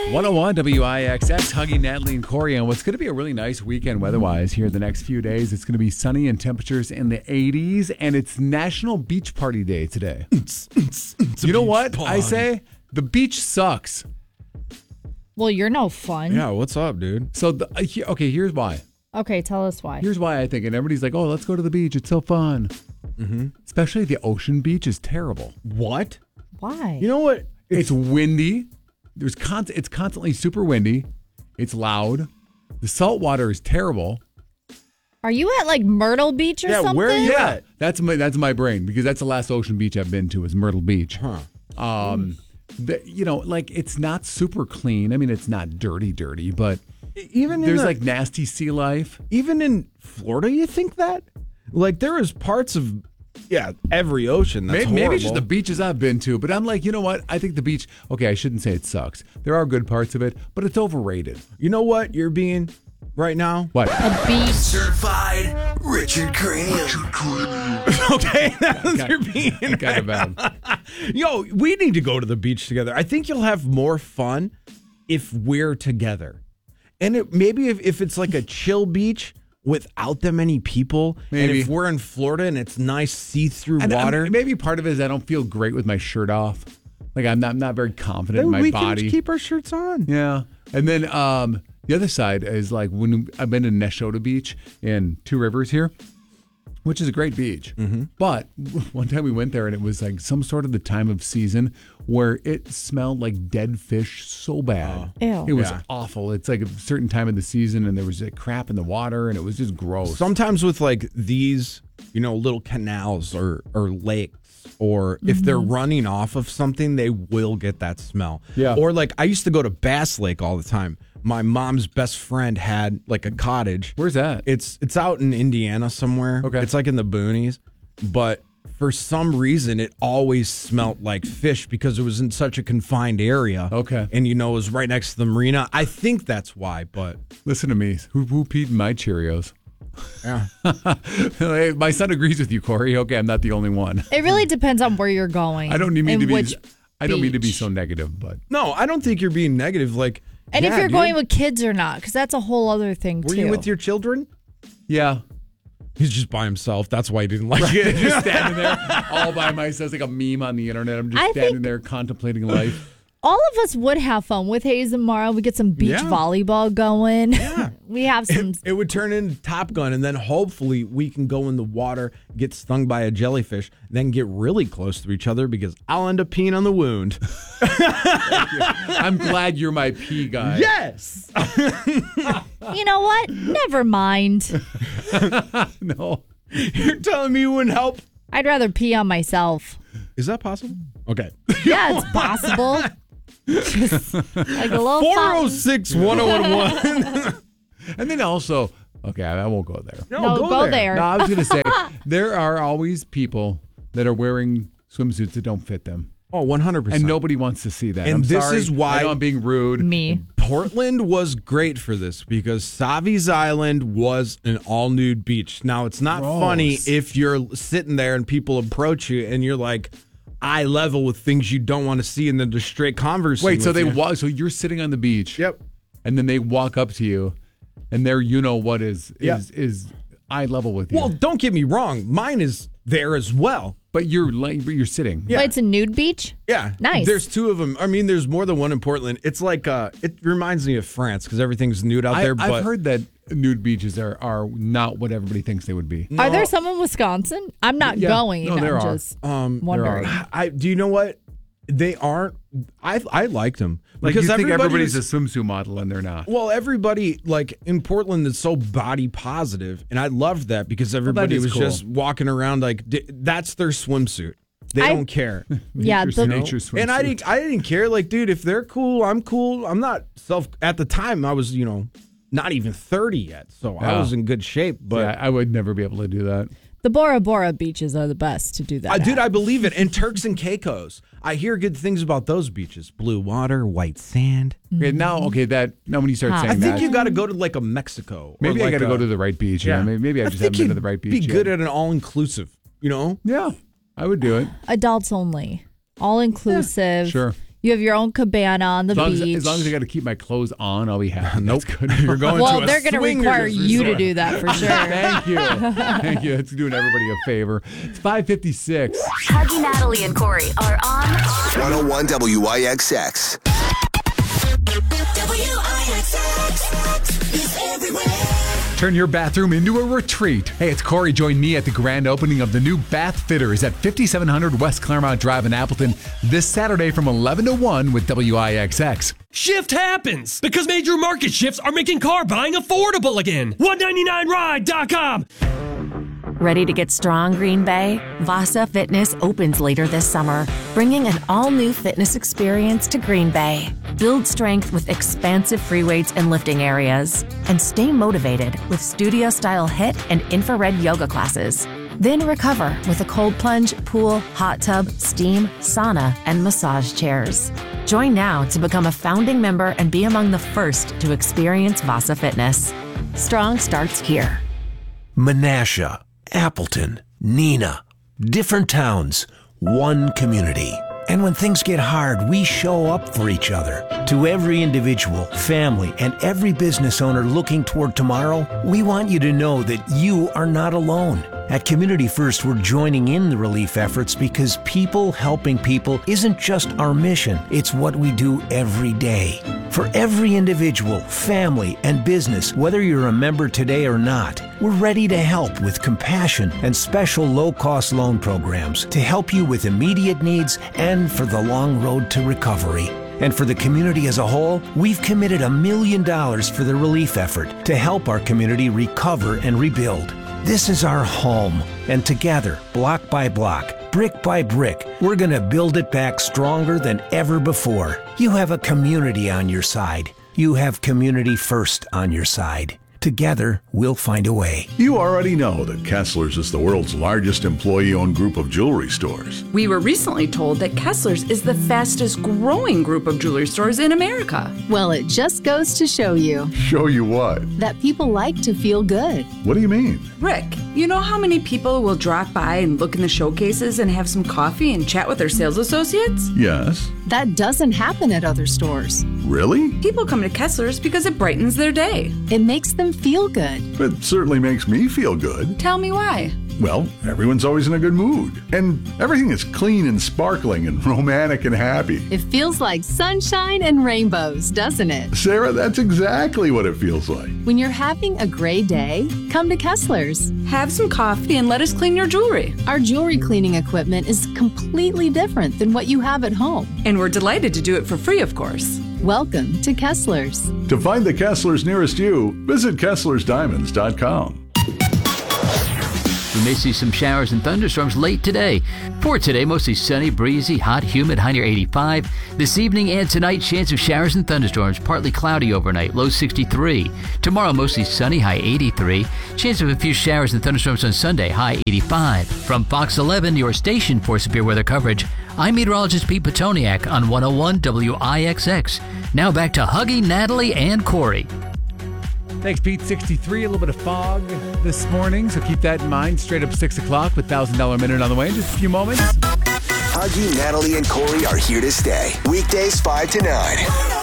101 WIXX, Huggy, Natalie, and Corey on what's going to be a really nice weekend weather-wise here the next few days. It's going to be sunny and temperatures in the 80s, and it's National Beach Party Day today. You know what I say? The beach sucks. Well, you're no fun. Yeah, what's up, dude? So, okay, here's why. Okay, tell us why. Here's why I think, and everybody's like, oh, let's go to the beach. It's so fun. Mm-hmm. Especially the ocean beach is terrible. What? Why? You know what? It's windy. It's constantly super windy. It's loud. The salt water is terrible. Are you at like Myrtle Beach or something? Where are you at? That's my brain because that's the last ocean beach I've been to is Myrtle Beach. Huh. It's not super clean. I mean, it's not dirty, but Even there's like nasty sea life. Even in Florida, you think that? Like there is parts of every ocean that's Maybe horrible. it's just the beaches I've been to, but I'm like, you know what? I think the beach. Okay, I shouldn't say it sucks. There are good parts of it, but it's overrated. You know what you're being right now? What? A beach. Certified Richard Cranium. Okay, that's you're being Kind of bad. Yo, we need to go to the beach together. I think you'll have more fun if we're together. And maybe if it's like a chill beach without that many people, Maybe. and if we're in Florida and it's nice see-through And water. maybe part of it is I don't feel great with my shirt off. Like I'm not very confident in my we body. can keep our shirts on. Yeah. And then the other side is like when I've been to Neshota Beach in Two Rivers here, which is a great beach. Mm-hmm. But one time we went there and it was like some sort of the time of season where it smelled like dead fish so bad. Ew. It was awful. It's like a certain time of the season and there was like crap in the water and it was just gross. Sometimes with like these, little canals or lakes, or if they're running off of something, they will get that smell. Yeah. Or like I used to go to Bass Lake all the time. My mom's best friend had like a cottage. Where's that? It's out in Indiana somewhere. Okay. It's like in the boonies. But for some reason, it always smelled like fish because it was in such a confined area. Okay. And, it was right next to the marina. I think that's why, but... Listen to me. Who peed in my Cheerios? Yeah. Hey, my son agrees with you, Corey. Okay, I'm not the only one. It really depends on where you're going. I don't mean and to be. which I don't mean to be beach. so negative, but No, I don't think you're being negative. Like, And if yeah, you're dude. going with kids or not, because that's a whole other thing, Were too. you with your children? yeah. He's just by himself. That's why he didn't like it. Just standing there all by myself. It's like a meme on the internet. I'm just I standing think- there contemplating life. All of us would have fun with Hayes and Mara. We get some beach Yeah. volleyball going. Yeah. We have some. It would turn into Top Gun, and then hopefully we can go in the water, get stung by a jellyfish, then get really close to each other because I'll end up peeing on the wound. I'm glad you're my pee guy. Yes. You know what? Never mind. No. You're telling me you wouldn't help? I'd rather pee on myself. Is that possible? Okay. Yeah, it's possible. Just like a little fountain. 406 1011. And then also, okay, I won't go there. No, go there. No, I was going to say, there are always people that are wearing swimsuits that don't fit them. Oh, 100%. And nobody wants to see that. And I'm this sorry. is why- I know I'm being rude. Me. Portland was great for this because Savi's Island was an all-nude beach. Now, it's not Gross. funny if you're sitting there and people approach you and you're like eye level with things you don't want to see and then just straight conversing. Wait, so with they you. walk. So you're sitting on the beach. Yep. And then they walk up to you, and there, what is Yeah. eye level with you. Well, don't get me wrong. Mine is there as well. but you're sitting. Yeah. But it's a nude beach? Yeah. Nice. There's two of them. I mean, there's more than one in Portland. It's like, it reminds me of France because everything's nude out there. But I've heard that nude beaches are not what everybody thinks they would be. Are there some in Wisconsin? I'm not Yeah. going. No, there I'm are. just wondering. do you know what? They aren't. I liked them. Like because you think everybody everybody's was- a swimsuit model and they're not. Well, everybody, like in Portland, is so body positive, and I loved that because everybody is was cool. just walking around like that's their swimsuit. They I- don't care. Yeah, Nature's- the- nature's swimsuit. And I didn't care. Like, dude, if they're cool, I'm cool. I'm not at the time, I was, not even 30 yet, so I Yeah. was in good shape. But Yeah, I would never be able to do that. The Bora Bora beaches are the best to do that. dude, at. I believe it. And Turks and Caicos, I hear good things about those beaches. Blue water, white sand. Okay, now when you start Huh. saying I think that, you got to go to like a Mexico. or maybe I like got to a- go to the right beach. Yeah, maybe I just haven't been to the right beach. Be yet. good at an all-inclusive. Yeah, I would do it. Adults only. All inclusive. Sure. You have your own cabana on the beach. As long as I got to keep my clothes on, I'll be happy. Nope. That's good. You're going Well, to a they're going to require you to do that for sure. Thank you. Thank you. It's doing everybody a favor. It's 5:56. Huggy, Natalie, and Corey are on 101 WIXX. WIXX is everywhere. Turn your bathroom into a retreat. Hey, it's Corey. Join me at the grand opening of the new Bath Fitters at 5700 West Claremont Drive in Appleton this Saturday from 11 to 1 with WIXX. Shift happens because major market shifts are making car buying affordable again. 199ride.com. Ready to get strong, Green Bay? Vasa Fitness opens later this summer, bringing an all-new fitness experience to Green Bay. Build strength with expansive free weights and lifting areas, and stay motivated with studio-style HIIT and infrared yoga classes. Then recover with a cold plunge, pool, hot tub, steam, sauna, and massage chairs. Join now to become a founding member and be among the first to experience Vasa Fitness. Strong starts here. Menasha, Appleton, Neenah, different towns, one community. And when things get hard, we show up for each other. To every individual, family, and every business owner looking toward tomorrow, we want you to know that you are not alone. At Community First, we're joining in the relief efforts because people helping people isn't just our mission, it's what we do every day. For every individual, family, and business, whether you're a member today or not, we're ready to help with compassion and special low-cost loan programs to help you with immediate needs and for the long road to recovery. And for the community as a whole, we've committed $1 million for the relief effort to help our community recover and rebuild. This is our home, and together, block by block, brick by brick, we're going to build it back stronger than ever before. You have a community on your side. You have Community First on your side. Together, we'll find a way. You already know that Kessler's is the world's largest employee-owned group of jewelry stores. We were recently told that Kessler's is the fastest growing group of jewelry stores in America. Well, it just goes to show you. Show you what? That people like to feel good. What do you mean? Rick, you know how many people will drop by and look in the showcases and have some coffee and chat with their sales associates? Yes. That doesn't happen at other stores. Really? People come to Kessler's because it brightens their day. It makes them feel good. It certainly makes me feel good. Tell me why. Well, everyone's always in a good mood. And everything is clean and sparkling and romantic and happy. It feels like sunshine and rainbows, doesn't it? Sarah, that's exactly what it feels like. When you're having a gray day, come to Kessler's. Have some coffee and let us clean your jewelry. Our jewelry cleaning equipment is completely different than what you have at home. And we're delighted to do it for free, of course. Welcome to Kessler's. To find the Kesslers nearest you, visit KesslersDiamonds.com. We may see some showers and thunderstorms late today. For today, mostly sunny, breezy, hot, humid, high near 85. This evening and tonight, chance of showers and thunderstorms, partly cloudy overnight, low 63. Tomorrow, mostly sunny, high 83. Chance of a few showers and thunderstorms on Sunday, high 85. From Fox 11, your station for severe weather coverage, I'm meteorologist Pete Petoniak on 101 WIXX. Now back to Huggy, Natalie, and Corey. Thanks, Pete. 63, a little bit of fog this morning, so keep that in mind. Straight up 6 o'clock with $1,000 Minute on the way in just a few moments. Huggy, Natalie, and Corey are here to stay. Weekdays 5 to 9.